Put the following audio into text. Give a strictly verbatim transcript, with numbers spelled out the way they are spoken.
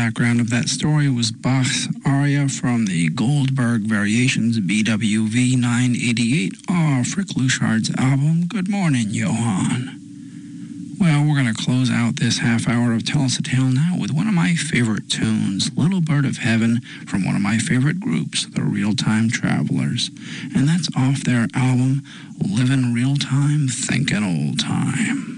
background of that story was Bach's aria from the Goldberg Variations B W V nine eighty-eight off Rick Luchard's album, Good Morning, Johann. Well, we're going to close out this half hour of Tell Us a Tale now with one of my favorite tunes, Little Bird of Heaven, from one of my favorite groups, the Real Time Travelers. And that's off their album, Livin' Real Time, Thinkin' Old Time.